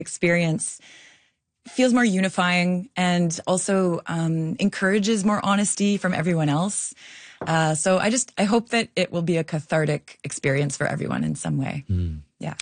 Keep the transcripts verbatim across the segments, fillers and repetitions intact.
experience feels more unifying and also um, encourages more honesty from everyone else. Uh, so I just, I hope that it will be a cathartic experience for everyone in some way. Mm. Yeah.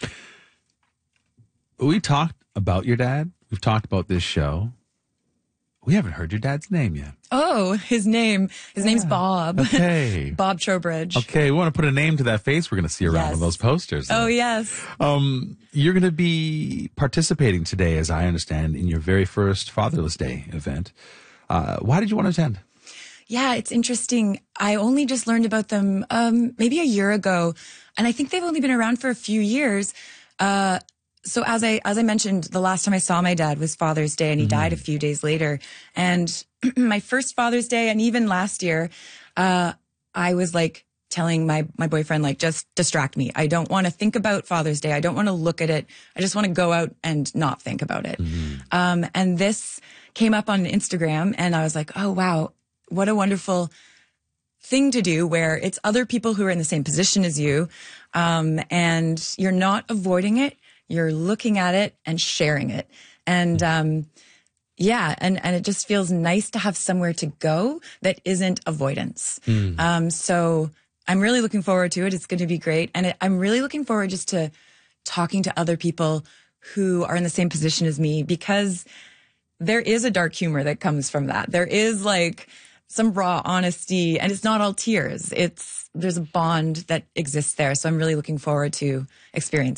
We talked about your dad. We've talked about this show. We haven't heard your dad's name yet. Oh, his name. His yeah. name's Bob. Okay. Bob Trowbridge. Okay. We want to put a name to that face we're going to see around yes. on those posters. Oh, yes. Um, you're going to be participating today, as I understand, in your very first Fatherless Day event. Uh, why did you want to attend? Yeah, it's interesting. I only just learned about them um, maybe a year ago, and I think they've only been around for a few years. Uh So as I, as I mentioned, the last time I saw my dad was Father's Day, and he mm-hmm. died a few days later. And my first Father's Day, and even last year, uh, I was like telling my, my boyfriend, like, just distract me. I don't want to think about Father's Day. I don't want to look at it. I just want to go out and not think about it. Mm-hmm. Um, and this came up on Instagram, and I was like, oh, wow, what a wonderful thing to do, where it's other people who are in the same position as you. Um, and you're not avoiding it. You're looking at it and sharing it. And, um, yeah, and, and it just feels nice to have somewhere to go that isn't avoidance. Mm. Um, so I'm really looking forward to it. It's going to be great. And it, I'm really looking forward just to talking to other people who are in the same position as me, because there is a dark humor that comes from that. There is like some raw honesty, and it's not all tears. It's, there's a bond that exists there. So I'm really looking forward to experiencing